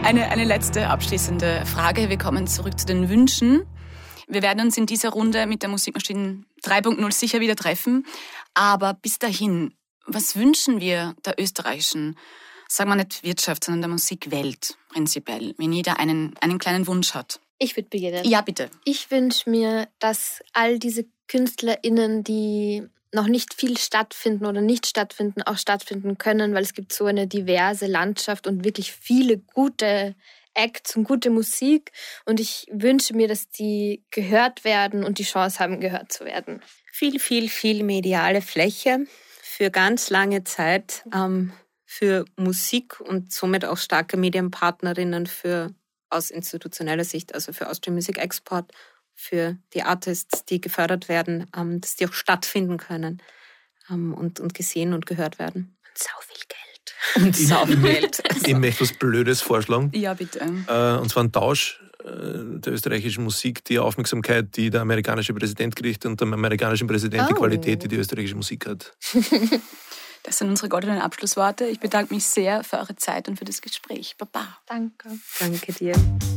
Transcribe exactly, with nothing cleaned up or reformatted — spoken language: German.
Eine, eine letzte abschließende Frage. Wir kommen zurück zu den Wünschen. Wir werden uns in dieser Runde mit der Musikmaschine drei Punkt null sicher wieder treffen. Aber bis dahin, was wünschen wir der österreichischen, sagen wir nicht Wirtschaft, sondern der Musikwelt prinzipiell, wenn jeder einen, einen kleinen Wunsch hat? Ich würde beginnen. Ja, bitte. Ich wünsche mir, dass all diese KünstlerInnen, die noch nicht viel stattfinden oder nicht stattfinden, auch stattfinden können, weil es gibt so eine diverse Landschaft und wirklich viele gute Acts und gute Musik. Und ich wünsche mir, dass die gehört werden und die Chance haben, gehört zu werden. Viel, viel, viel mediale Fläche für ganz lange Zeit ähm, für Musik und somit auch starke Medienpartnerinnen für aus institutioneller Sicht, also für Austrian Music Export, für die Artists, die gefördert werden, ähm, dass die auch stattfinden können ähm, und, und gesehen und gehört werden. Und sau viel Geld. Und sau viel Geld. Ich möchte was Blödes vorschlagen. Ja, bitte. Äh, und zwar ein Tausch äh, der österreichischen Musik, die Aufmerksamkeit, die der amerikanische Präsident kriegt, und dem amerikanischen Präsident oh. die Qualität, die die österreichische Musik hat. Das sind unsere goldenen Abschlussworte. Ich bedanke mich sehr für eure Zeit und für das Gespräch. Baba. Danke. Danke dir.